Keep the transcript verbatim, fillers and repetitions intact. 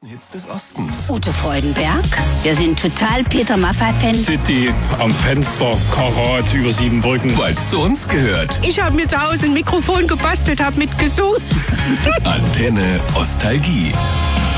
Hits des Ostens. Ute Freudenberg. Wir sind total Peter Maffay-Fan. City am Fenster, Karat über Siebenbrücken. Weil es zu uns gehört. Ich habe mir zu Hause ein Mikrofon gebastelt, habe mitgesungen. Antenne Ostalgie.